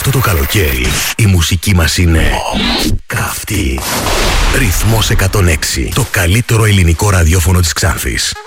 Αυτό το καλοκαίρι η μουσική μας είναι καυτή. Ρυθμός 106. Το καλύτερο ελληνικό ραδιόφωνο της Ξάνθης.